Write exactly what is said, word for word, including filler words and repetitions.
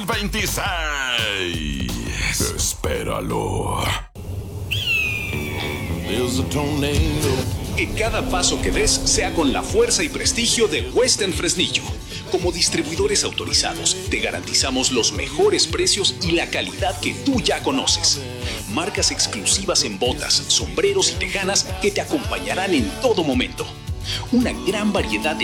veintiséis. Espéralo. Que cada paso que des sea con la fuerza y prestigio de Western Fresnillo. Como distribuidores autorizados, te garantizamos los mejores precios y la calidad que tú ya conoces. Marcas exclusivas en botas, sombreros y tejanas que te acompañarán en todo momento. Una gran variedad de